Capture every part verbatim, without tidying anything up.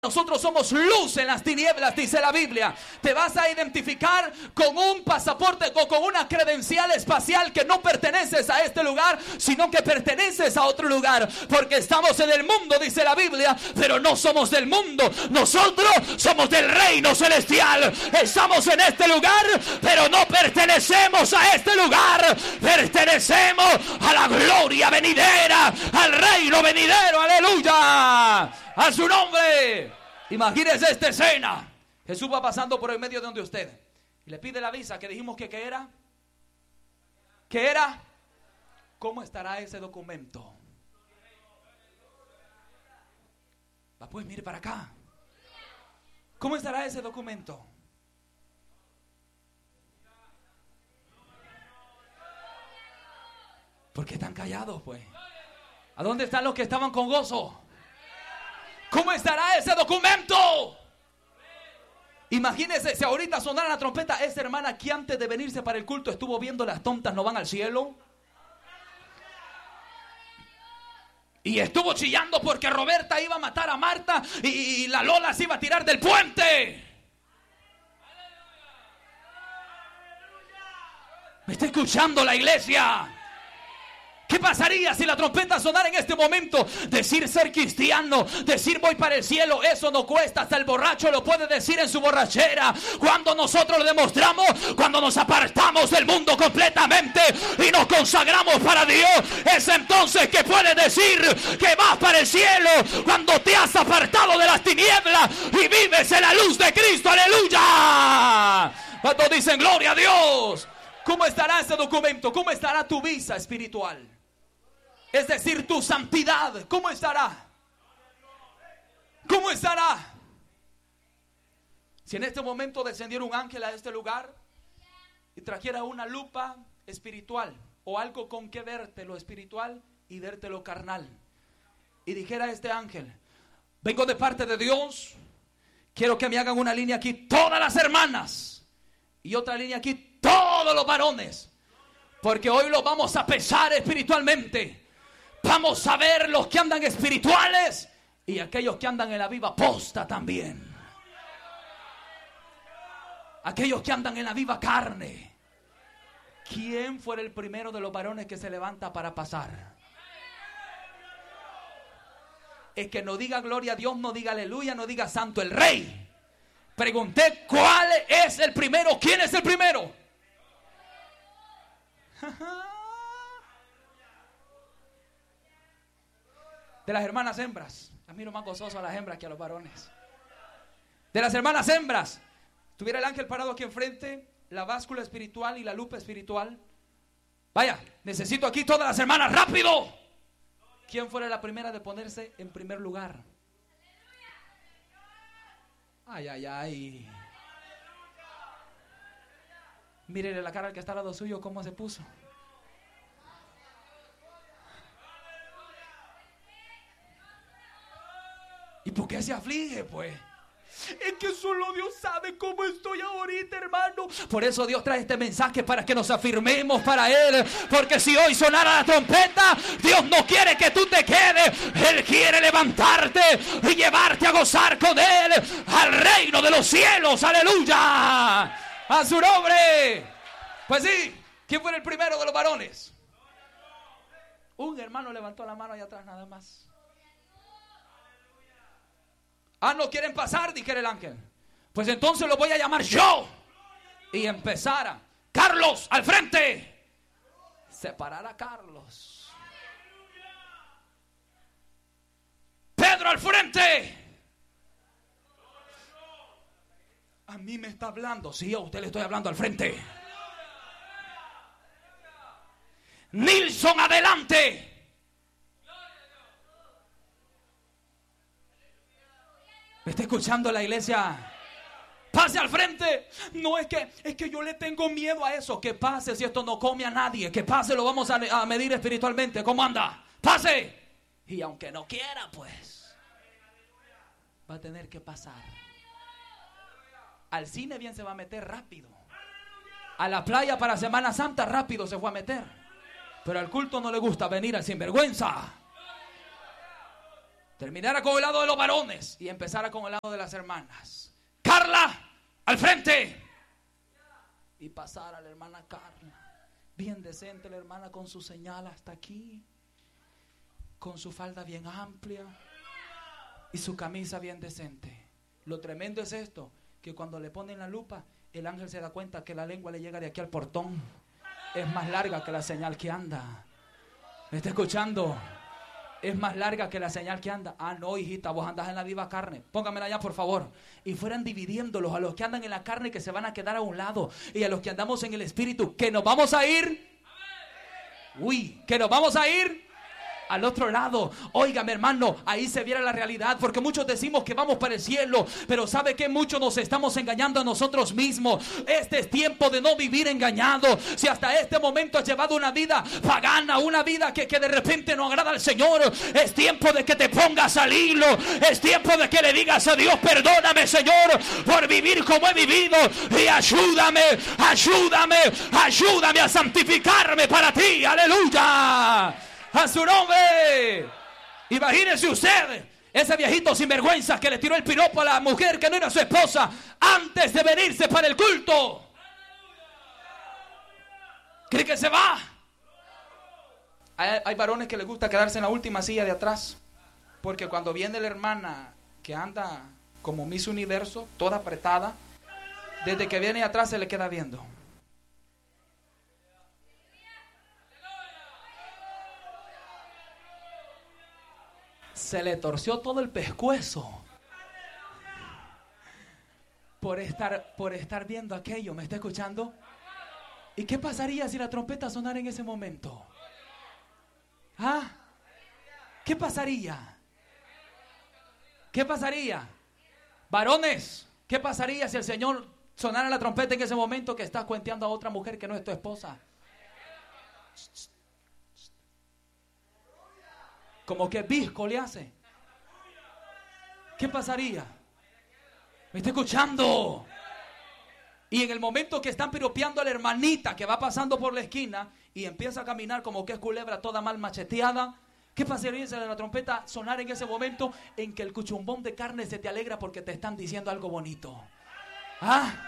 Nosotros somos luz en las tinieblas, dice la Biblia. Te vas a identificar con un pasaporte o con una credencial espacial que no perteneces a este lugar, sino que perteneces a otro lugar. Porque estamos en el mundo, dice la Biblia, pero no somos del mundo. Nosotros somos del reino celestial. Estamos en este lugar, pero no pertenecemos a este lugar. Pertenecemos a la gloria venidera, al reino venidero. Aleluya. A su nombre. Imagínese esta escena. Jesús va pasando por el medio de donde usted y le pide la visa que dijimos que ¿qué era? ¿Qué era? ¿Cómo estará ese documento? Va, pues mire para acá. ¿Cómo estará ese documento? ¿Por qué están callados, pues? ¿A dónde están los que estaban con gozo? ¿Cómo estará ese documento? Imagínense si ahorita sonara la trompeta. Esa hermana que antes de venirse para el culto estuvo viendo las tontas no van al cielo. Y estuvo chillando porque Roberta iba a matar a Marta y, y la Lola se iba a tirar del puente. ¿Me está escuchando la iglesia? ¿Qué pasaría si la trompeta sonara en este momento? Decir ser cristiano, decir voy para el cielo, eso no cuesta. Hasta el borracho lo puede decir en su borrachera. Cuando nosotros lo demostramos, cuando nos apartamos del mundo completamente y nos consagramos para Dios, es entonces que puedes decir que vas para el cielo. Cuando te has apartado de las tinieblas y vives en la luz de Cristo. Aleluya. Cuando dicen gloria a Dios. ¿Cómo estará ese documento? ¿Cómo estará tu visa espiritual? Es decir, tu santidad, ¿cómo estará? ¿Cómo estará? Si en este momento descendiera un ángel a este lugar y trajera una lupa espiritual o algo con que verte lo espiritual y verte lo carnal, y dijera a este ángel: vengo de parte de Dios, quiero que me hagan una línea aquí todas las hermanas y otra línea aquí todos los varones, porque hoy los vamos a pesar espiritualmente. Vamos a ver los que andan espirituales y aquellos que andan en la viva posta también. Aquellos que andan en la viva carne. ¿Quién fuera el primero de los varones que se levanta para pasar? Es que no diga gloria a Dios, no diga aleluya, no diga santo el rey. Pregunté cuál es el primero. ¿Quién es el primero? De las hermanas hembras. A mí no más gozoso a las hembras que a los varones. De las hermanas hembras. Tuviera el ángel parado aquí enfrente, la báscula espiritual y la lupa espiritual. Vaya, necesito aquí todas las hermanas, rápido. ¿Quién fuera la primera de ponerse en primer lugar? Ay, ay, ay. Mírele la cara al que está al lado suyo, cómo se puso. ¿Y por qué se aflige, pues? Es que solo Dios sabe cómo estoy ahorita, hermano. Por eso Dios trae este mensaje, para que nos afirmemos para Él. Porque si hoy sonara la trompeta, Dios no quiere que tú te quedes. Él quiere levantarte y llevarte a gozar con Él al reino de los cielos. ¡Aleluya! ¡A su nombre! Pues sí, ¿quién fue el primero de los varones? Un hermano levantó la mano allá atrás nada más. Ah, ¿no quieren pasar? Dijera el ángel. Pues entonces lo voy a llamar yo. Y empezara. Carlos, al frente. Separar a Carlos. Pedro, al frente. A mí me está hablando. Sí, a usted le estoy hablando al frente. Nilson, adelante. ¿Me está escuchando la iglesia? Pase al frente. No, es que, es que yo le tengo miedo a eso. Que pase si esto no come a nadie. Que pase, lo vamos a, a medir espiritualmente. ¿Cómo anda? Pase. Y aunque no quiera, pues va a tener que pasar. Al cine bien se va a meter rápido. A la playa para Semana Santa rápido se fue a meter. Pero al culto no le gusta venir al sinvergüenza. terminara con el lado de los varones y empezara con el lado de las hermanas. Carla, al frente. Y pasara a la hermana Carla, bien decente la hermana con su señal hasta aquí, con su falda bien amplia y su camisa bien decente. Lo tremendo es esto, que cuando le ponen la lupa, el ángel se da cuenta que la lengua le llega de aquí al portón. Es más larga que la señal que anda. ¿Me está escuchando? Es más larga que la señal que anda. Ah, no, hijita, vos andás en la viva carne. Póngamela allá, por favor. Y fueran dividiéndolos a los que andan en la carne, que se van a quedar a un lado, y a los que andamos en el espíritu, que nos vamos a ir. Uy, que nos vamos a ir al otro lado. Óigame, hermano, ahí se viera la realidad, porque muchos decimos que vamos para el cielo, pero ¿sabe qué? Muchos nos estamos engañando a nosotros mismos. Este es tiempo de no vivir engañado. Si hasta este momento has llevado una vida pagana, una vida que, que de repente no agrada al Señor, es tiempo de que te pongas al hilo. Es tiempo de que le digas a Dios: perdóname, Señor, por vivir como he vivido, y ayúdame, ayúdame, ayúdame a santificarme para ti. Aleluya, a su nombre. Imagínese usted ese viejito sinvergüenza que le tiró el piropo a la mujer que no era su esposa antes de venirse para el culto. ¿Cree que se va? Hay, hay varones que les gusta quedarse en la última silla de atrás, porque cuando viene la hermana que anda como Miss Universo, toda apretada, desde que viene atrás se le queda viendo. Se le torció todo el pescuezo por estar, por estar viendo aquello. ¿Me está escuchando? ¿Y qué pasaría si la trompeta sonara en ese momento? ¿Ah? ¿Qué pasaría? ¿Qué pasaría? Varones, ¿qué pasaría si el Señor sonara la trompeta en ese momento que estás cuenteando a otra mujer que no es tu esposa? Como que visco le hace. ¿Qué pasaría? ¿Me está escuchando? Y en el momento que están piropeando a la hermanita que va pasando por la esquina y empieza a caminar como que es culebra toda mal macheteada, ¿qué pasaría si la trompeta sonara en ese momento en que el cuchumbón de carne se te alegra porque te están diciendo algo bonito? ¿Ah?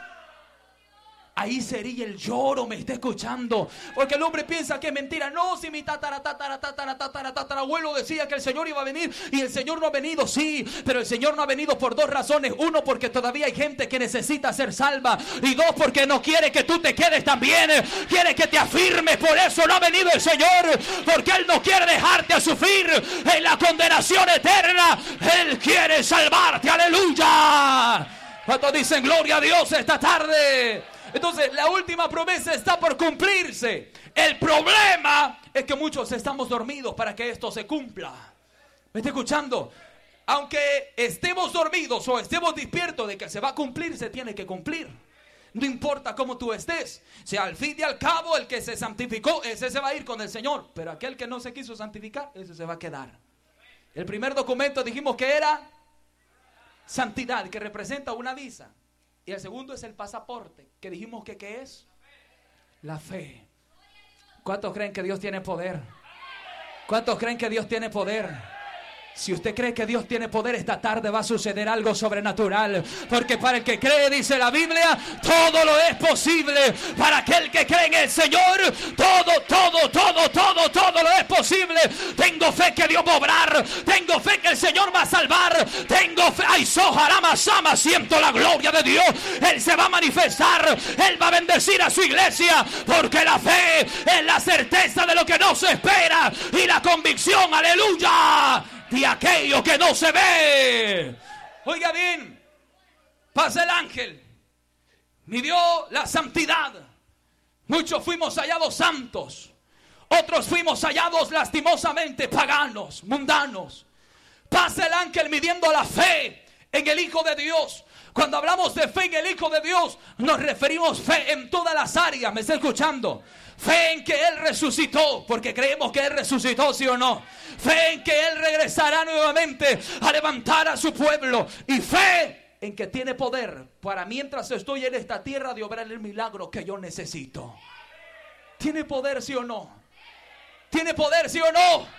Ahí sería el lloro. ¿Me está escuchando? Porque el hombre piensa que es mentira. No, si mi tatara, tatara, tatara, tatara, tatara abuelo decía que el Señor iba a venir y el Señor no ha venido, sí, pero el Señor no ha venido por dos razones. Uno, porque todavía hay gente que necesita ser salva, y dos, porque no quiere que tú te quedes también, quiere que te afirmes. Por eso no ha venido el Señor, porque Él no quiere dejarte a sufrir en la condenación eterna. Él quiere salvarte. Aleluya. ¿Cuántos dicen gloria a Dios esta tarde? Entonces la última promesa está por cumplirse. El problema es que muchos estamos dormidos para que esto se cumpla. ¿Me está escuchando? Aunque estemos dormidos o estemos despiertos de que se va a cumplir, se tiene que cumplir. No importa cómo tú estés. Si al fin y al cabo el que se santificó, ese se va a ir con el Señor. Pero aquel que no se quiso santificar, ese se va a quedar. El primer documento dijimos que era santidad, que representa una visa. Y el segundo es el pasaporte, que dijimos que ¿qué es? La fe. ¿Cuántos creen que Dios tiene poder? ¿Cuántos creen que Dios tiene poder? Si usted cree que Dios tiene poder, esta tarde va a suceder algo sobrenatural. Porque para el que cree, dice la Biblia, todo lo es posible. Para aquel que cree en el Señor, todo, todo, todo, todo, todo lo es posible. Tengo fe que Dios va a obrar. Tengo fe que el Señor va a salvar. Tengo fe. Ay, sojarama, sama, siento la gloria de Dios. Él se va a manifestar. Él va a bendecir a su iglesia. Porque la fe es la certeza de lo que no se espera. Y la convicción, aleluya, de aquello que no se ve. Oiga bien, pasa el ángel, midió la santidad. Muchos fuimos hallados santos, otros fuimos hallados lastimosamente paganos, mundanos. Pasa el ángel midiendo la fe en el Hijo de Dios. Cuando hablamos de fe en el Hijo de Dios, nos referimos fe en todas las áreas. ¿Me está escuchando? Fe en que Él resucitó, porque creemos que Él resucitó, ¿sí o no? Fe en que Él regresará nuevamente a levantar a su pueblo. Y fe en que tiene poder para, mientras estoy en esta tierra, de obrar el milagro que yo necesito. ¿Tiene poder, sí o no? ¿Tiene poder, sí o no?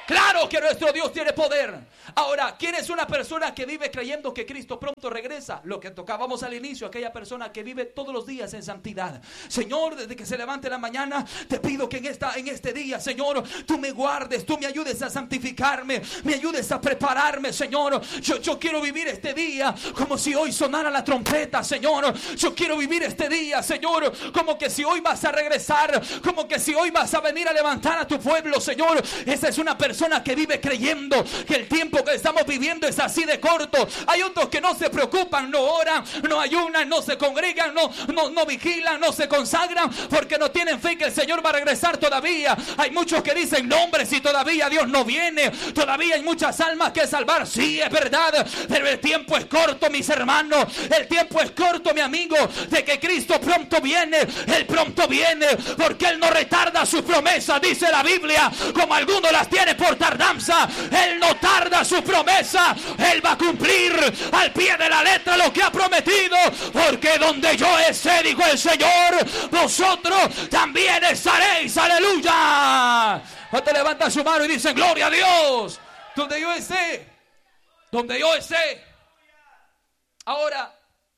Claro que nuestro Dios tiene poder. Ahora, ¿quién es una persona que vive creyendo que Cristo pronto regresa? Lo que tocábamos al inicio, aquella persona que vive todos los días en santidad. Señor, desde que se levante la mañana, te pido que en, esta, en este día, Señor, tú me guardes, tú me ayudes a santificarme, me ayudes a prepararme, Señor. Yo, yo quiero vivir este día como si hoy sonara la trompeta, Señor. Yo quiero vivir este día, Señor, como que si hoy vas a regresar, como que si hoy vas a venir a levantar a tu pueblo, Señor. Esa es una persona que vive creyendo que el tiempo que estamos viviendo es así de corto. Hay otros que no se preocupan, no oran, no ayunan, no se congregan, no, no, no vigilan, no se consagran, porque no tienen fe que el Señor va a regresar todavía. Hay muchos que dicen, no hombre, si todavía Dios no viene, todavía hay muchas almas que salvar. Sí, es verdad, pero el tiempo es corto, mis hermanos. El tiempo es corto, mi amigo, de que Cristo pronto viene. Él pronto viene, porque Él no retarda sus promesas, dice la Biblia, como algunos las tiene por tardanza. Él no tarda su promesa. Él va a cumplir al pie de la letra lo que ha prometido, porque donde yo esté, dijo el Señor, vosotros también estaréis. Aleluya. Cuando levanta su mano y dicen, gloria a Dios. Donde yo esté, donde yo esté. Ahora,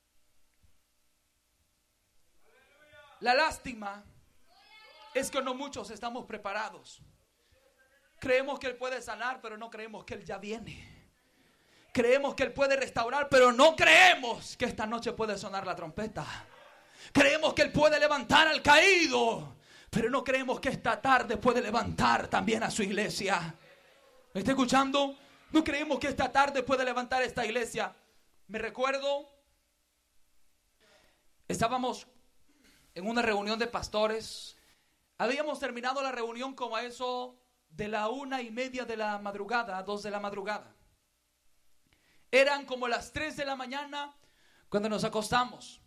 la lástima es que no muchos estamos preparados. Creemos que Él puede sanar, pero no creemos que Él ya viene. Creemos que Él puede restaurar, pero no creemos que esta noche puede sonar la trompeta. Creemos que Él puede levantar al caído, pero no creemos que esta tarde puede levantar también a su iglesia. ¿Me está escuchando? No creemos que esta tarde puede levantar esta iglesia. Me recuerdo, estábamos en una reunión de pastores. Habíamos terminado la reunión como a eso de la una y media de la madrugada, a dos de la madrugada. Eran como las tres de la mañana cuando nos acostamos.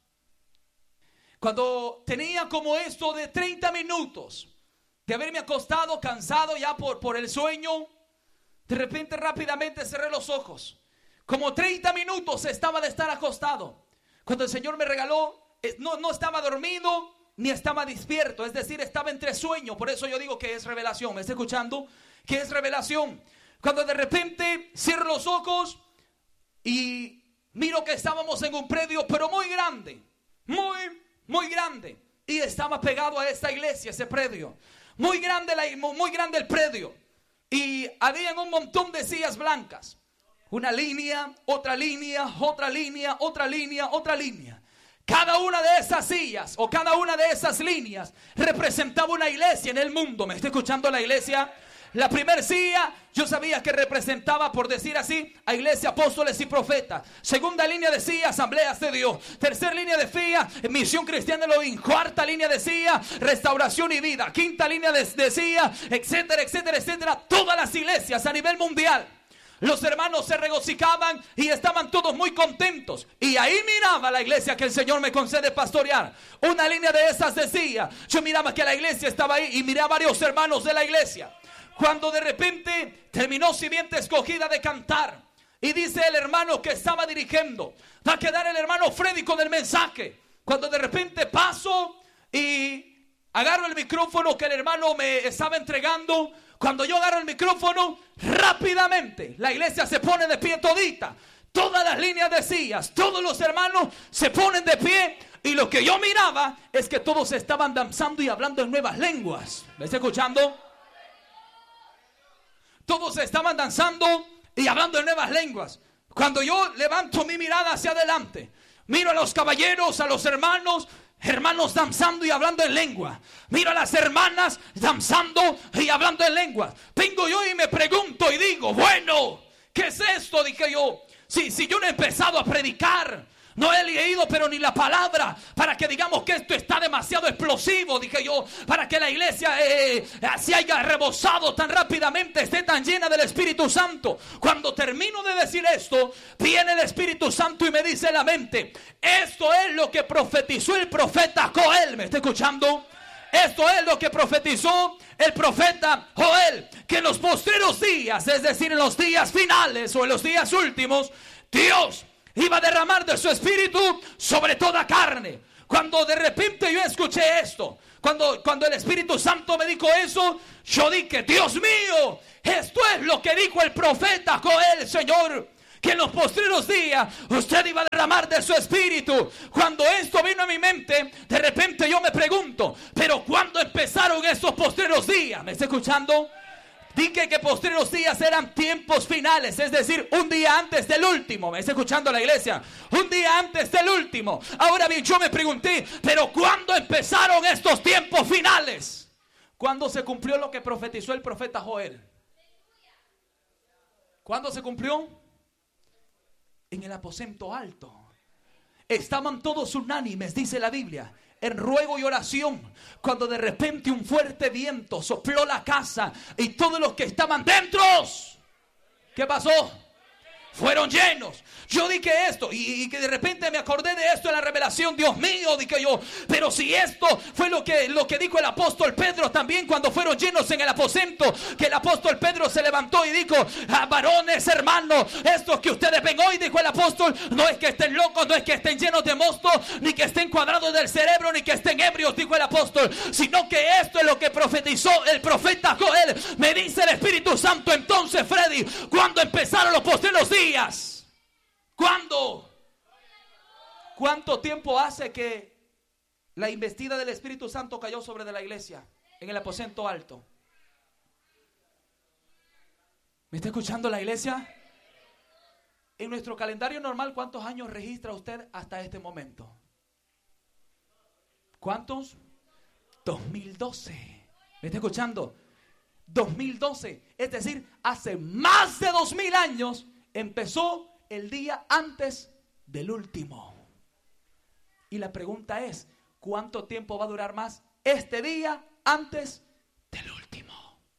Cuando tenía como esto de treinta minutos de haberme acostado, cansado ya por, por el sueño, de repente rápidamente cerré los ojos. Como treinta minutos estaba de estar acostado, cuando el Señor me regaló, no, no estaba dormido ni estaba despierto, es decir, estaba entre sueño. Por eso yo digo que es revelación. ¿Me está escuchando? Que es revelación. Cuando de repente cierro los ojos y miro que estábamos en un predio, pero muy grande, muy, muy grande. Y estaba pegado a esta iglesia, ese predio. Muy grande, la, muy grande el predio. Y había un montón de sillas blancas. Una línea, otra línea, otra línea, otra línea, otra línea. Cada una de esas sillas o cada una de esas líneas representaba una iglesia en el mundo. ¿Me está escuchando la iglesia? La primera silla yo sabía que representaba, por decir así, a iglesia, apóstoles y profetas. Segunda línea de silla, asambleas de Dios. Tercera línea de silla, misión cristiana de Elohim. Cuarta línea de silla, restauración y vida. Quinta línea de, de silla, etcétera, etcétera, etcétera. Todas las iglesias a nivel mundial. Los hermanos se regocijaban y estaban todos muy contentos. Y ahí miraba la iglesia que el Señor me concede pastorear. Una línea de esas decía, yo miraba que la iglesia estaba ahí y miré a varios hermanos de la iglesia. Cuando de repente terminó simiente escogida de cantar, y dice el hermano que estaba dirigiendo, va a quedar el hermano Freddy con el mensaje. Cuando de repente paso y agarro el micrófono que el hermano me estaba entregando. Cuando yo agarro el micrófono, rápidamente la iglesia se pone de pie todita. Todas las líneas de sillas, todos los hermanos se ponen de pie. Y lo que yo miraba es que todos estaban danzando y hablando en nuevas lenguas. ¿Me está escuchando? Todos estaban danzando y hablando en nuevas lenguas. Cuando yo levanto mi mirada hacia adelante, miro a los caballeros, a los hermanos, hermanos danzando y hablando en lengua. Miro a las hermanas danzando y hablando en lengua. Vengo yo y me pregunto y digo, bueno, ¿qué es esto? Dije yo, si, si yo no he empezado a predicar, no he leído pero ni la palabra, para que digamos que esto está demasiado explosivo, dije yo, para que la iglesia eh, se haya rebosado tan rápidamente, esté tan llena del Espíritu Santo. Cuando termino de decir esto, viene el Espíritu Santo y me dice en la mente, esto es lo que profetizó el profeta Joel. ¿Me está escuchando? Esto es lo que profetizó el profeta Joel, que en los postreros días, es decir, en los días finales o en los días últimos, Dios iba a derramar de su espíritu sobre toda carne. Cuando de repente yo escuché esto, cuando, cuando el Espíritu Santo me dijo eso, yo dije, Dios mío, esto es lo que dijo el profeta Joel, Señor, que en los postreros días usted iba a derramar de su espíritu. Cuando esto vino a mi mente, de repente yo me pregunto, pero ¿cuándo empezaron estos postreros días? ¿Me está escuchando? Dije que postreros días eran tiempos finales, es decir, un día antes del último. ¿Me está escuchando la iglesia? Un día antes del último. Ahora bien, yo me pregunté, pero ¿cuándo empezaron estos tiempos finales? ¿Cuándo se cumplió lo que profetizó el profeta Joel? ¿Cuándo se cumplió? En el aposento alto. Estaban todos unánimes, dice la Biblia, en ruego y oración, cuando de repente un fuerte viento sopló la casa y todos los que estaban dentro, ¿qué pasó? Fueron llenos. Yo dije esto y, y que de repente me acordé de esto en la revelación. Dios mío, dije yo, pero si esto fue lo que, lo que dijo el apóstol Pedro también cuando fueron llenos en el aposento, que el apóstol Pedro se levantó y dijo, ah, varones, hermanos, estos que ustedes ven hoy, dijo el apóstol, no es que estén locos, no es que estén llenos de mosto, ni que estén cuadrados del cerebro, ni que estén ebrios, dijo el apóstol, sino que esto es lo que profetizó el profeta Joel. Me dice el Espíritu Santo, entonces, Freddy, cuando empezaron los postreros días, ¿cuándo? ¿Cuánto tiempo hace que la investida del Espíritu Santo cayó sobre de la iglesia en el aposento alto? ¿Me está escuchando la iglesia? En nuestro calendario normal, ¿cuántos años registra usted hasta este momento? ¿Cuántos? dos mil doce. ¿Me está escuchando? dos mil doce. Es decir, hace más de dos mil años empezó el día antes del último. Y la pregunta es, ¿cuánto tiempo va a durar más este día antes del último?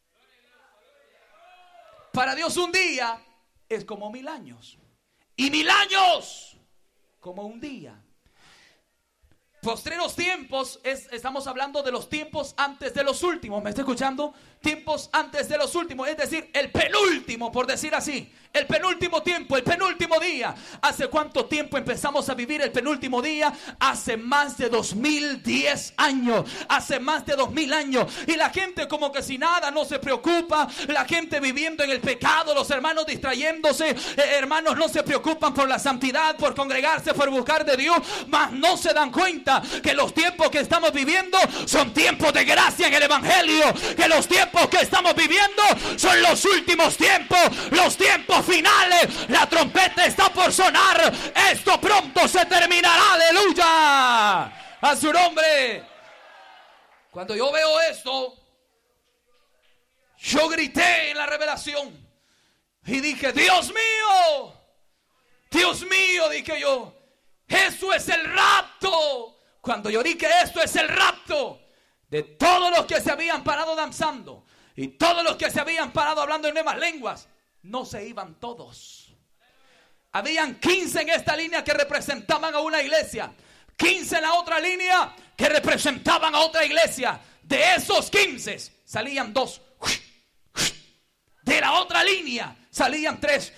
Para Dios un día es como mil años. Y mil años como un día. Postreros tiempos, es, estamos hablando de los tiempos antes de los últimos. ¿Me está escuchando? Tiempos antes de los últimos, es decir, el penúltimo, por decir así. El penúltimo tiempo, el penúltimo día. ¿Hace cuánto tiempo empezamos a vivir el penúltimo día? Hace más de dos mil diez años. Hace más de dos mil años. Y la gente como que si nada, no se preocupa. La gente viviendo en el pecado, los hermanos distrayéndose. Eh, hermanos no se preocupan por la santidad, por congregarse, por buscar de Dios. Mas no se dan cuenta que los tiempos que estamos viviendo son tiempos de gracia en el evangelio. Que los tiempos que estamos viviendo son los últimos tiempos, los tiempos finales. La trompeta está por sonar. Esto pronto se terminará. Aleluya a su nombre. Cuando yo veo esto, yo grité en la revelación y dije, Dios mío, Dios mío, dije yo, eso es el rapto. Cuando yo dije esto es el rapto de todos los que se habían parado danzando y todos los que se habían parado hablando en nuevas lenguas, no se iban todos. Habían quince en esta línea que representaban a una iglesia, quince en la otra línea que representaban a otra iglesia. De esos quince salían dos. De la otra línea salían tres.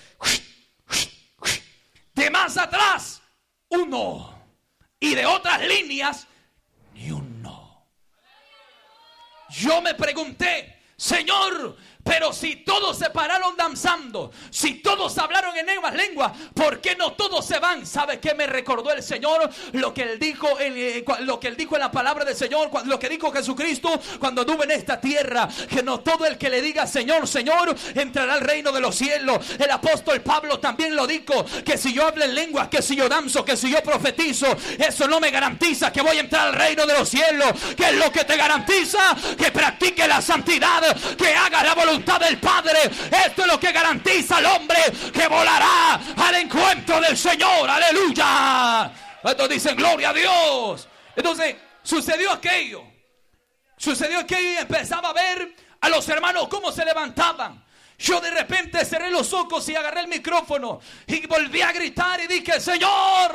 De más atrás, uno. Y de otras líneas, ni uno. Yo me pregunté, Señor, pero si todos se pararon danzando, si todos hablaron en nuevas lenguas, ¿por qué no todos se van? ¿Sabe qué me recordó el Señor? Lo que él dijo en, eh, lo que él dijo en la palabra del Señor, lo que dijo Jesucristo cuando anduvo en esta tierra, que no todo el que le diga Señor, Señor, entrará al reino de los cielos. El apóstol Pablo también lo dijo, que si yo hablo en lenguas, que si yo danzo, que si yo profetizo, eso no me garantiza que voy a entrar al reino de los cielos. ¿Qué es lo que te garantiza? Que practique la santidad, que haga la voluntad del Padre. Esto es lo que garantiza al hombre que volará al encuentro del Señor. Aleluya. Estos dicen gloria a Dios. Entonces sucedió aquello. Sucedió aquello y empezaba a ver a los hermanos cómo se levantaban. Yo de repente cerré los ojos y agarré el micrófono y volví a gritar y dije, Señor,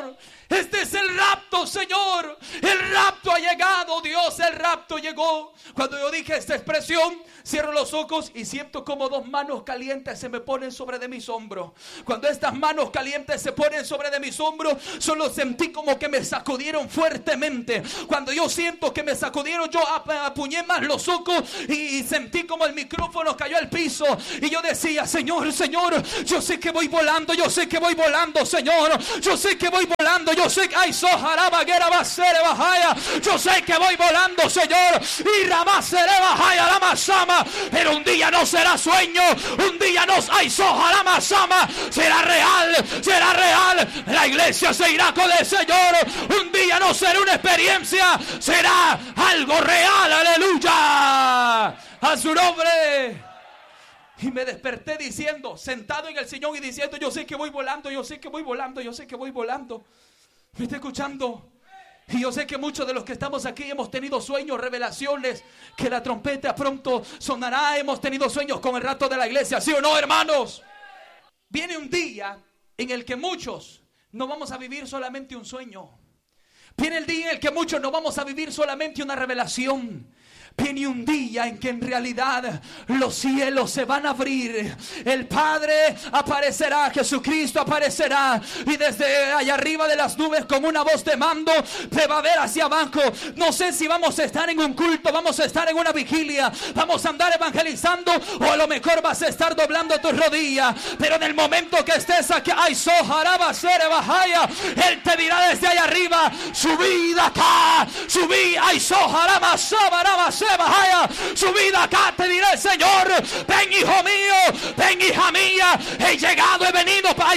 Este es el rapto, Señor. El rapto ha llegado, Dios, el rapto llegó. Cuando yo dije esta expresión, cierro los ojos y siento como dos manos calientes se me ponen sobre de mis hombros. Cuando estas manos calientes se ponen sobre de mis hombros, solo sentí como que me sacudieron fuertemente. Cuando yo siento que me sacudieron, yo apuñé más los ojos y, y sentí como el micrófono cayó al piso. Y yo decía, Señor, Señor, yo sé que voy volando, yo sé que voy volando, Señor. Yo sé que voy volando, yo sé que ay, sojará, baguera, va a ser, bajaya. Yo sé que voy volando, Señor. Y ramá, seré, bajaya, la masama. Pero un día no será sueño, un día no, ay, sojará, masama. Será real, será real. La iglesia se irá con el Señor. Un día no será una experiencia, será algo real, aleluya. A su nombre. Y me desperté diciendo, sentado en el sillón y diciendo, yo sé que voy volando, yo sé que voy volando, yo sé que voy volando. ¿Me está escuchando? Y yo sé que muchos de los que estamos aquí hemos tenido sueños, revelaciones, que la trompeta pronto sonará. Hemos tenido sueños con el rapto de la iglesia, ¿sí o no, hermanos? Viene un día en el que muchos no vamos a vivir solamente un sueño. Viene el día en el que muchos no vamos a vivir solamente una revelación. Viene un día en que en realidad los cielos se van a abrir. El Padre aparecerá, Jesucristo aparecerá. Y desde allá arriba de las nubes, con una voz de mando, te va a ver hacia abajo. No sé si vamos a estar en un culto, vamos a estar en una vigilia, vamos a andar evangelizando, o a lo mejor vas a estar doblando tus rodillas. Pero en el momento que estés aquí, ay, sojaraba, sere, bajaya, Él te dirá desde allá arriba, subid acá, subid, ay, sojaraba, sabaraba, bajaya, subid acá, te diré el Señor, ven hijo mío, ven hija mía, he llegado, he venido para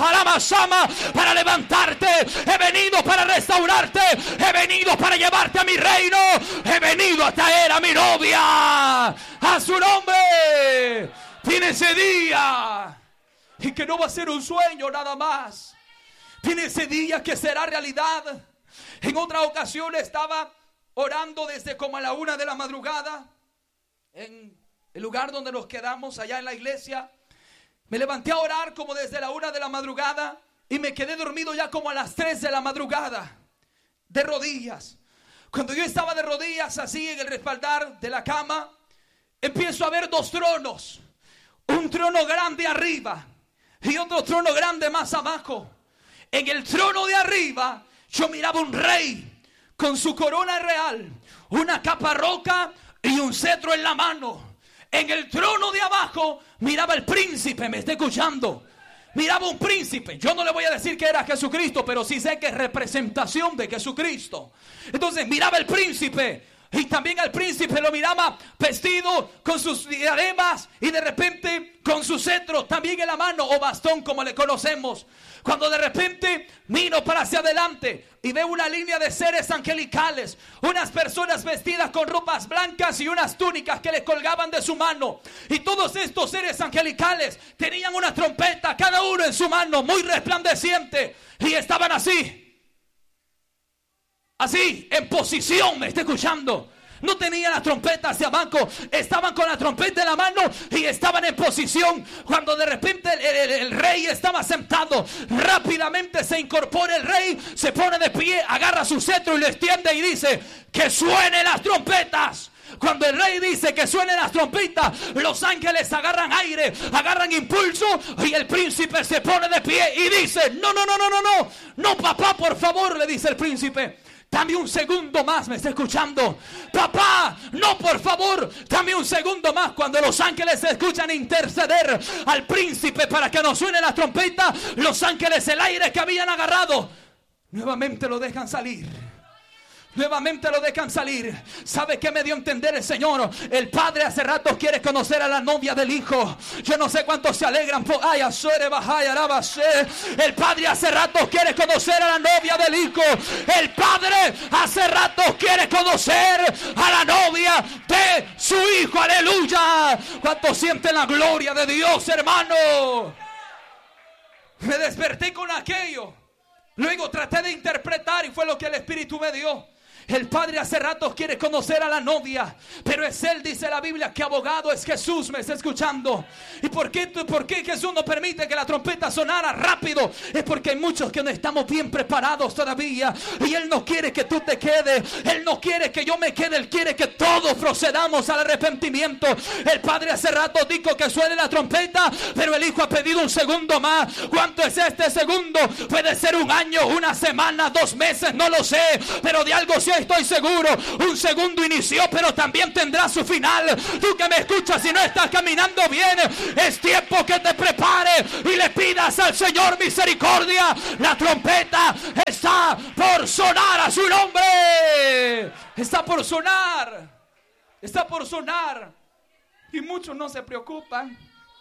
para levantarte, he venido para restaurarte, he venido para llevarte a mi reino, he venido a traer a mi novia, a su nombre. Viene ese día y que no va a ser un sueño nada más, viene ese día que será realidad. En otra ocasión estaba orando desde como a la una de la madrugada en el lugar donde nos quedamos allá en la iglesia. Me levanté a orar como desde la una de la madrugada y me quedé dormido ya como a las tres de la madrugada, de rodillas. Cuando yo estaba de rodillas así en el respaldar de la cama, empiezo a ver dos tronos, un trono grande arriba y otro trono grande más abajo. En el trono de arriba yo miraba un rey con su corona real, una capa roja y un cetro en la mano. En el trono de abajo miraba el príncipe, me está escuchando. Miraba un príncipe. Yo no le voy a decir que era Jesucristo, pero sí sé que es representación de Jesucristo. Entonces miraba el príncipe. Y también al príncipe lo miraba vestido con sus diademas y de repente con su cetro también en la mano, o bastón como le conocemos. Cuando de repente miro para hacia adelante y veo una línea de seres angelicales, unas personas vestidas con ropas blancas y unas túnicas que le colgaban de su mano. Y todos estos seres angelicales tenían una trompeta, cada uno en su mano, muy resplandeciente, y estaban así. Así, en posición, me está escuchando. No tenían la trompeta hacia abajo, estaban con la trompeta en la mano y estaban en posición. Cuando de repente el, el, el rey estaba sentado, rápidamente se incorpora el rey, se pone de pie, agarra su cetro y lo extiende y dice: que suenen las trompetas. Cuando el rey dice que suenen las trompetas, los ángeles agarran aire, agarran impulso, y el príncipe se pone de pie y dice: no, no, no, no, no, no, no, papá, por favor, le dice el príncipe, dame un segundo más, me está escuchando. Papá, no, por favor, dame un segundo más. Cuando los ángeles se escuchan interceder al príncipe para que no suene la trompeta, los ángeles el aire que habían agarrado nuevamente lo dejan salir. Nuevamente lo dejan salir. ¿Sabe qué me dio a entender el Señor? El Padre hace rato quiere conocer a la novia del Hijo. Yo no sé cuántos se alegran por... Ay, el Padre hace rato quiere conocer a la novia del Hijo. El Padre hace rato quiere conocer a la novia de su Hijo. Aleluya. ¿Cuántos sienten la gloria de Dios, hermano? Me desperté con aquello. Luego traté de interpretar y fue lo que el Espíritu me dio. El Padre hace rato quiere conocer a la novia, pero es Él, dice la Biblia, que abogado es Jesús. ¿Me está escuchando? ¿Y por qué, por qué Jesús no permite que la trompeta sonara rápido? Es porque hay muchos que no estamos bien preparados todavía, y Él no quiere que tú te quedes. Él no quiere que yo me quede. Él quiere que todos procedamos al arrepentimiento. El Padre hace rato dijo que suene la trompeta, pero el Hijo ha pedido un segundo más. ¿Cuánto es este segundo? Puede ser un año, una semana, dos meses, no lo sé, pero de algo sí estoy seguro. Un segundo inició, pero también tendrá su final. Tú que me escuchas, si no estás caminando bien, es tiempo que te prepares y le pidas al Señor misericordia. La trompeta está por sonar a su nombre. Está por sonar. Está por sonar. Y muchos no se preocupan.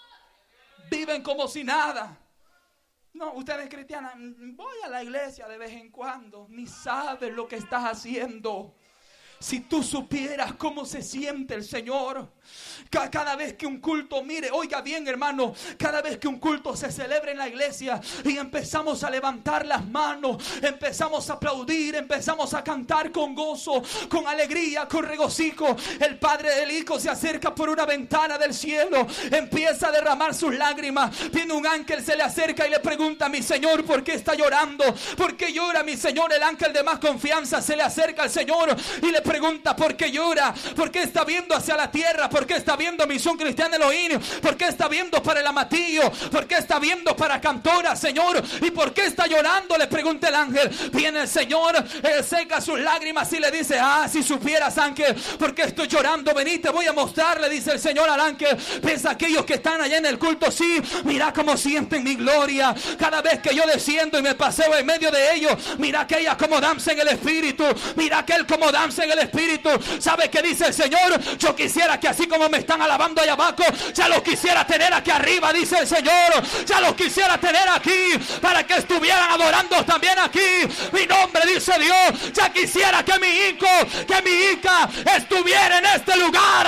Viven como si nada. No, ustedes cristianas, voy a la iglesia de vez en cuando. Ni sabes lo que estás haciendo. Si tú supieras cómo se siente el Señor. Cada vez que un culto, mire, oiga bien, hermano, cada vez que un culto se celebra en la iglesia y empezamos a levantar las manos, empezamos a aplaudir, empezamos a cantar con gozo, con alegría, con regocijo, el Padre del Hijo se acerca por una ventana del cielo, empieza a derramar sus lágrimas. Viene un ángel, se le acerca y le pregunta: mi Señor, ¿por qué está llorando? ¿Por qué llora, mi Señor? El ángel de más confianza se le acerca al Señor y le pregunta: ¿por qué llora? ¿Por qué está viendo hacia la tierra? ¿Por qué está viendo Misión Cristiana Elohim? ¿Por qué está viendo para el Amatillo? ¿Por qué está viendo para Cantora, Señor? ¿Y por qué está llorando? Le pregunta el ángel. Viene el Señor, él seca sus lágrimas y le dice: ah, si supieras, ángel, ¿por qué estoy llorando? Vení, te voy a mostrar, le dice el Señor al ángel. Piensa aquellos que están allá en el culto, sí, mira cómo sienten mi gloria. Cada vez que yo desciendo y me paseo en medio de ellos, mira aquellas como danzan en el Espíritu. Mira aquel como danza en el Espíritu. ¿Sabe qué dice el Señor? Yo quisiera que así como me están alabando allá abajo, ya los quisiera tener aquí arriba, dice el Señor. Ya los quisiera tener aquí para que estuvieran adorando también aquí mi nombre, dice Dios. Ya quisiera que mi hijo, que mi hija estuviera en este lugar,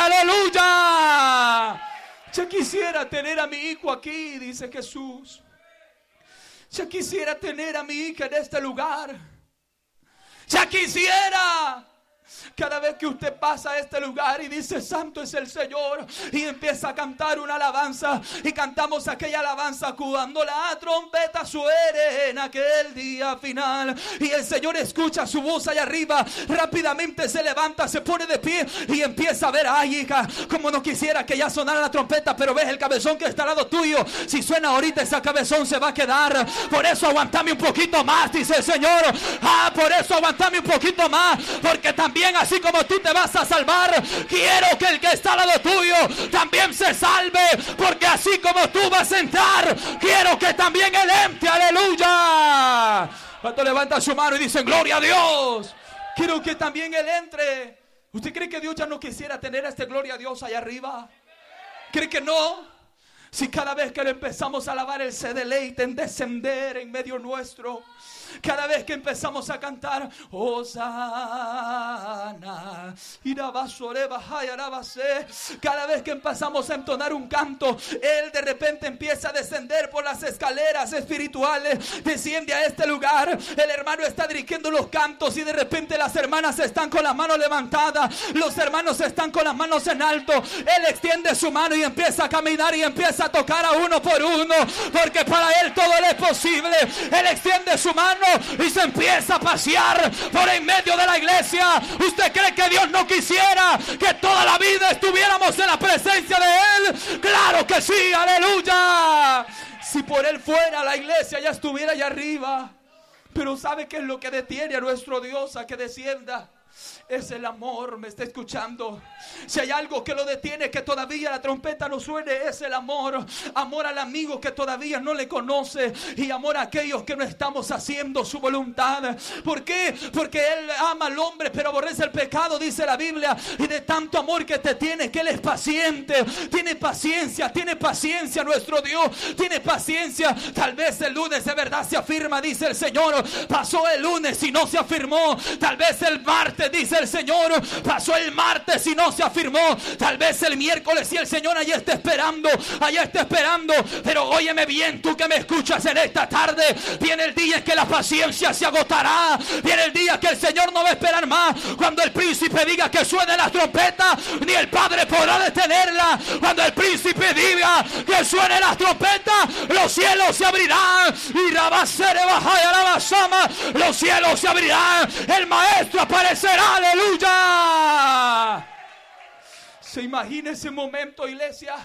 aleluya. Ya quisiera tener a mi hijo aquí, dice Jesús. Ya quisiera tener a mi hija en este lugar. Ya quisiera. Cada vez que usted pasa a este lugar y dice: santo es el Señor, y empieza a cantar una alabanza, y cantamos aquella alabanza: cuando la trompeta suene en aquel día final, y el Señor escucha su voz allá arriba, rápidamente se levanta, se pone de pie y empieza a ver: ay, hija, como no quisiera que ya sonara la trompeta, pero ves el cabezón que está al lado tuyo, si suena ahorita ese cabezón se va a quedar. Por eso aguantame un poquito más, dice el Señor. Ah, por eso aguantame un poquito más, porque también así como tú te vas a salvar, quiero que el que está al lado tuyo también se salve, porque así como tú vas a entrar, quiero que también él entre, aleluya. Cuando levanta su mano y dice: gloria a Dios, quiero que también él entre. ¿Usted cree que Dios ya no quisiera tener este gloria a Dios allá arriba? ¿Cree que no? Si cada vez que le empezamos a alabar, Él se deleita en descender en medio nuestro. Cada vez que empezamos a cantar Hosana, cada vez que empezamos a entonar un canto, Él de repente empieza a descender por las escaleras espirituales, desciende a este lugar. El hermano está dirigiendo los cantos y de repente las hermanas están con las manos levantadas, los hermanos están con las manos en alto. Él extiende su mano y empieza a caminar y empieza a tocar a uno por uno, porque para Él todo es posible. Él extiende su mano y se empieza a pasear por en medio de la iglesia. ¿Usted cree que Dios no quisiera que toda la vida estuviéramos en la presencia de Él? Claro que sí, aleluya. Si por Él fuera, la iglesia ya estuviera allá arriba. Pero ¿sabe qué es lo que detiene a nuestro Dios a que descienda? Es el amor. ¿Me está escuchando? Si hay algo que lo detiene, que todavía la trompeta no suene, es el amor. Amor al amigo que todavía no le conoce, y amor a aquellos que no estamos haciendo su voluntad. ¿Por qué? Porque Él ama al hombre pero aborrece el pecado, dice la Biblia. Y de tanto amor que te tiene, que Él es paciente. Tiene paciencia, tiene paciencia nuestro Dios. Tiene paciencia. Tal vez el lunes de verdad se afirma, dice el Señor. Pasó el lunes y no se afirmó. Tal vez el martes martes, dice el Señor. Pasó el martes y no se afirmó. Tal vez el miércoles y el Señor allí está esperando, allí está esperando. Pero óyeme bien, tú que me escuchas en esta tarde, viene el día en que la paciencia se agotará. Viene el día que el Señor no va a esperar más. Cuando el príncipe diga que suene la trompeta, ni el Padre podrá detenerla. Cuando el príncipe diga que suene la trompeta, los cielos se abrirán. Y Rabasere Bajaya Rabasama, los cielos se abrirán. El Maestro aparecerá, aleluya. ¿Se imagina ese momento, iglesia?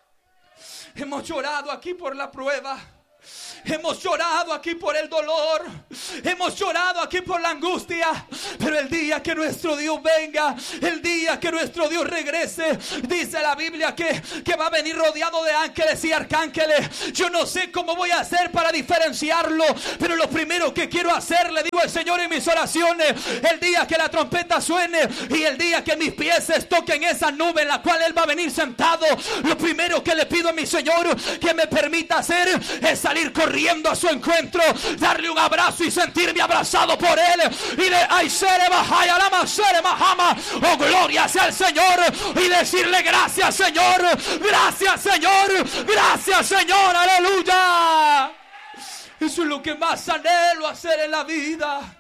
Hemos llorado aquí por la prueba. Hemos llorado aquí por el dolor. Hemos llorado aquí por la angustia. Pero el día que nuestro Dios venga, el día que nuestro Dios regrese, dice la Biblia que, que va a venir rodeado de ángeles y arcángeles. Yo no sé cómo voy a hacer para diferenciarlo, pero lo primero que quiero hacer, le digo al Señor en mis oraciones, el día que la trompeta suene y el día que mis pies toquen esa nube en la cual Él va a venir sentado, lo primero que le pido a mi Señor que me permita hacer es salir corriendo a su encuentro, darle un abrazo y sentirme abrazado por Él y de ay sere bajaya lama sere mahama, oh gloria sea el Señor, y decirle gracias Señor, gracias Señor, gracias Señor, aleluya. Eso es lo que más anhelo hacer en la vida.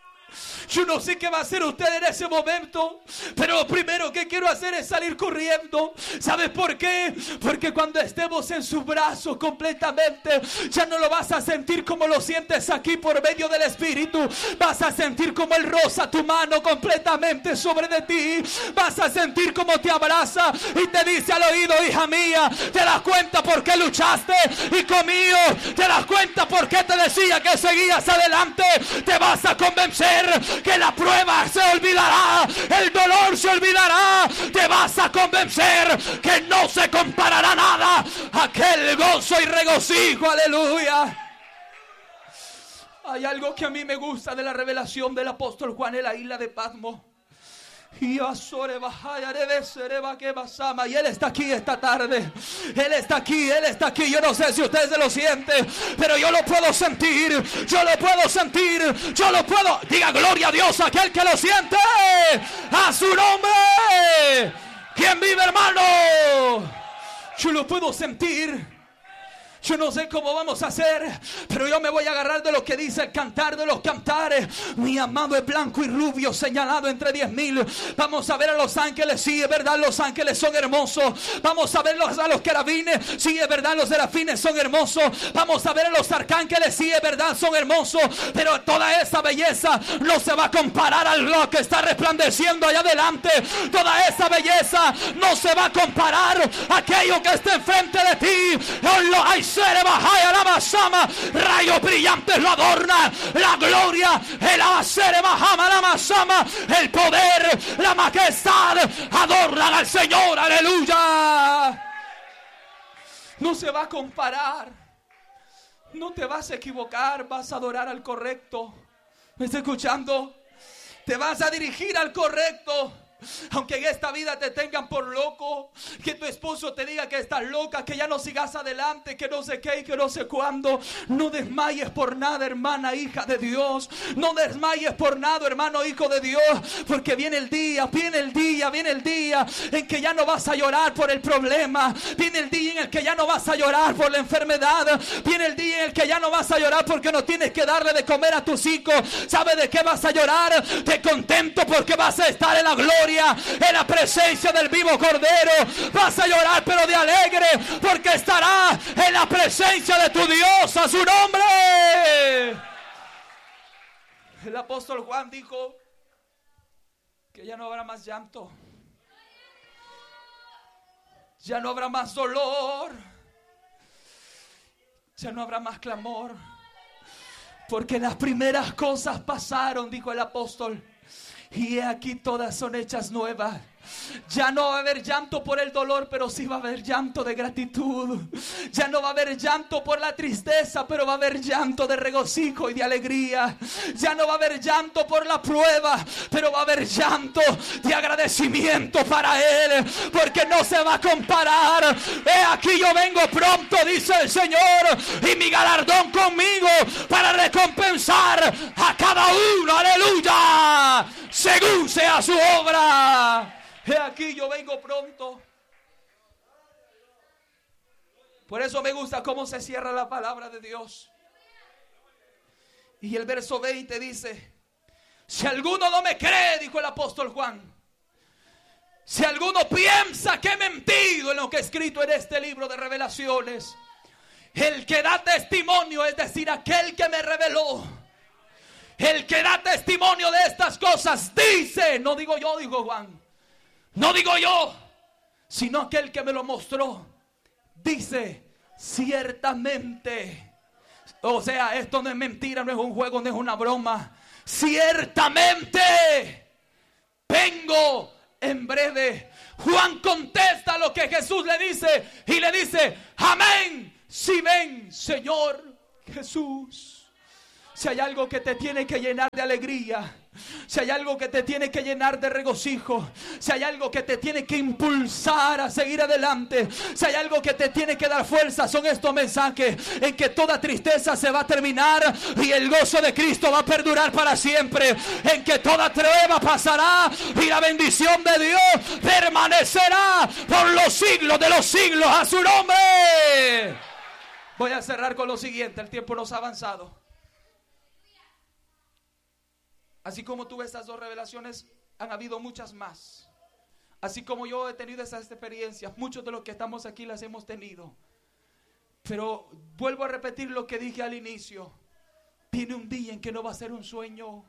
Yo no sé qué va a hacer usted en ese momento, pero lo primero que quiero hacer es salir corriendo. ¿Sabes por qué? Porque cuando estemos en sus brazos completamente, ya no lo vas a sentir como lo sientes aquí por medio del Espíritu. Vas a sentir como Él roza tu mano completamente sobre de ti. Vas a sentir como te abraza y te dice al oído, hija mía, ¿te das cuenta por qué luchaste? Hijo mío, ¿te das cuenta por qué te decía que seguías adelante? Te vas a convencer que la prueba se olvidará, el dolor se olvidará. Te vas a convencer que no se comparará nada a aquel gozo y regocijo, aleluya. Hay algo que a mí me gusta de la revelación del apóstol Juan en la isla de Patmos. Y él está aquí esta tarde. Él está aquí, Él está aquí. Yo no sé si ustedes lo sienten, pero yo lo puedo sentir. Yo lo puedo sentir. Yo lo puedo. Diga gloria a Dios aquel que lo siente. A su nombre. ¿Quién vive, hermano? Yo lo puedo sentir. Yo no sé cómo vamos a hacer, pero yo me voy a agarrar de lo que dice el Cantar de los Cantares. Mi amado es blanco y rubio, señalado entre diez mil. Vamos a ver a los ángeles, sí, es verdad, los ángeles son hermosos. Vamos a ver a los querubines, sí, es verdad, los serafines son hermosos. Vamos a ver a los arcángeles, sí, es verdad, son hermosos. Pero toda esa belleza no se va a comparar a lo que está resplandeciendo allá adelante. Toda esa belleza no se va a comparar a aquello que está enfrente de ti. Hay rayos brillantes lo adornan, la gloria, el el poder, la majestad adornan al Señor, aleluya. No se va a comparar, no te vas a equivocar, vas a adorar al correcto. ¿Me está escuchando? Te vas a dirigir al correcto. Aunque en esta vida te tengan por loco, que tu esposo te diga que estás loca, que ya no sigas adelante, que no sé qué y que no sé cuándo, no desmayes por nada, hermana, hija de Dios. No desmayes por nada, hermano, hijo de Dios, porque viene el día, viene el día, viene el día en que ya no vas a llorar por el problema. Viene el día en el que ya no vas a llorar por la enfermedad. Viene el día en el que ya no vas a llorar porque no tienes que darle de comer a tus hijos. ¿Sabes de qué vas a llorar? De contento, porque vas a estar en la gloria, en la presencia del vivo Cordero. Vas a llorar pero de alegre, porque estará en la presencia de tu Dios, a su nombre. El apóstol Juan dijo que ya no habrá más llanto, ya no habrá más dolor, ya no habrá más clamor, porque las primeras cosas pasaron, dijo el apóstol, y he aquí todas son hechas nuevas. Ya no va a haber llanto por el dolor, pero sí va a haber llanto de gratitud. Ya no va a haber llanto por la tristeza, pero va a haber llanto de regocijo y de alegría. Ya no va a haber llanto por la prueba, pero va a haber llanto de agradecimiento para Él, porque no se va a comparar. He aquí yo vengo pronto, dice el Señor, y mi galardón conmigo para recompensar a cada uno. Aleluya. según sea su obra. He aquí yo vengo pronto. Por eso me gusta cómo se cierra la palabra de Dios. Y el verso veinte dice: si alguno no me cree, dijo el apóstol Juan, si alguno piensa que he mentido en lo que he escrito en este libro de revelaciones, el que da testimonio, es decir, aquel que me reveló, el que da testimonio de estas cosas, dice, no digo yo, dijo Juan, no digo yo, sino aquel que me lo mostró, dice, ciertamente. O sea, esto no es mentira, no es un juego, no es una broma. Ciertamente vengo en breve. Juan contesta lo que Jesús le dice y le dice: amén, si ven, Señor Jesús. Si hay algo que te tiene que llenar de alegría, si hay algo que te tiene que llenar de regocijo, si hay algo que te tiene que impulsar a seguir adelante, si hay algo que te tiene que dar fuerza, son estos mensajes en que toda tristeza se va a terminar y el gozo de Cristo va a perdurar para siempre, en que toda prueba pasará y la bendición de Dios permanecerá por los siglos de los siglos. A su nombre. Voy a cerrar con lo siguiente, el tiempo nos ha avanzado. Así como tuve estas dos revelaciones, han habido muchas más. Así como yo he tenido esas experiencias, muchos de los que estamos aquí las hemos tenido. Pero vuelvo a repetir lo que dije al inicio. Viene un día en que no va a ser un sueño.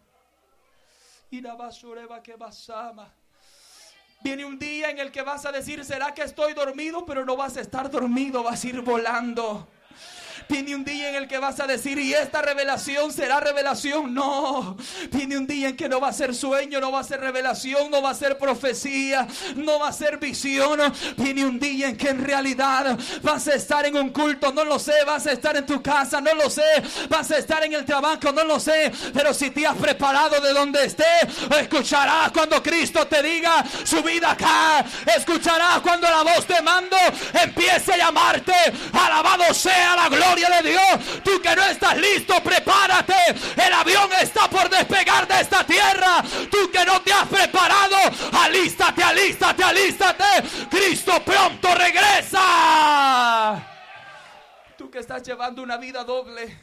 Viene un día en el que vas a decir: ¿será que estoy dormido? Pero no vas a estar dormido, vas a ir volando. Viene un día en el que vas a decir: ¿y esta revelación será revelación? No. Viene un día en que no va a ser sueño, no va a ser revelación, no va a ser profecía, no va a ser visión. Viene un día en que en realidad vas a estar en un culto, no lo sé, vas a estar en tu casa, no lo sé, vas a estar en el trabajo, no lo sé, pero si te has preparado de donde estés, escucharás cuando Cristo te diga: su vida acá. Escucharás cuando la voz de mando empiece a llamarte: alabado sea la gloria de Dios. Tú que no estás listo, prepárate. El avión está por despegar de esta tierra. Tú que no te has preparado, alístate, alístate, alístate. Cristo pronto regresa. Tú que estás llevando una vida doble,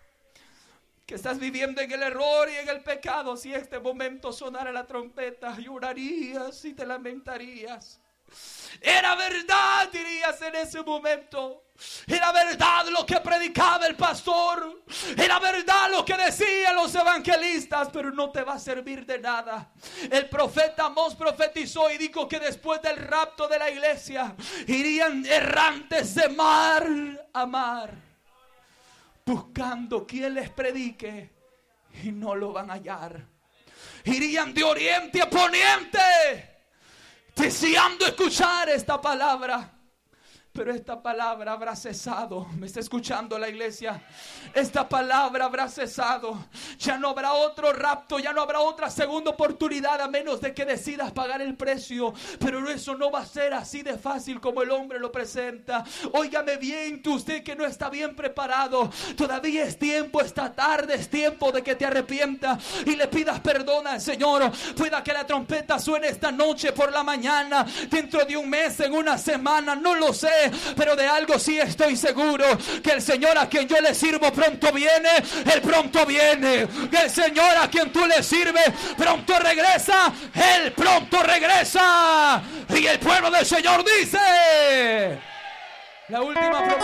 que estás viviendo en el error y en el pecado, si este momento sonara la trompeta, llorarías y te lamentarías. Era verdad, dirías en ese momento. Era verdad lo que predicaba el pastor. Era verdad lo que decían los evangelistas. Pero no te va a servir de nada. El profeta Amós profetizó y dijo que después del rapto de la iglesia irían errantes de mar a mar, buscando quien les predique, y no lo van a hallar. Irían de oriente a poniente, deseando escuchar esta palabra. Pero esta palabra habrá cesado. ¿Me está escuchando la iglesia? Esta palabra habrá cesado. Ya no habrá otro rapto, ya no habrá otra segunda oportunidad, a menos de que decidas pagar el precio. Pero eso no va a ser así de fácil como el hombre lo presenta. Óigame bien, tú usted que no está bien preparado, todavía es tiempo, esta tarde es tiempo de que te arrepientas y le pidas perdón al Señor. Pueda que la trompeta suene esta noche, por la mañana, dentro de un mes, en una semana, no lo sé. Pero de algo sí estoy seguro: que el Señor a quien yo le sirvo pronto viene. Él pronto viene. Que el Señor a quien tú le sirves pronto regresa. Él pronto regresa. Y el pueblo del Señor dice: la última promesa.